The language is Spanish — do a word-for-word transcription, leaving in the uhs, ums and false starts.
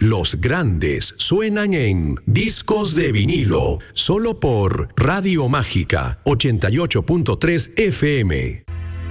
Los grandes suenan en Discos de Vinilo, solo por Radio Mágica ochenta y ocho punto tres F M.